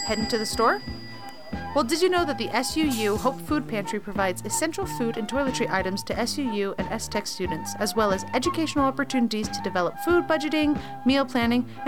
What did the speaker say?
Heading to the store? Well, did you know that the SUU Hope Food Pantry provides essential food and toiletry items to SUU and STech students, as well as educational opportunities to develop food budgeting, meal planning,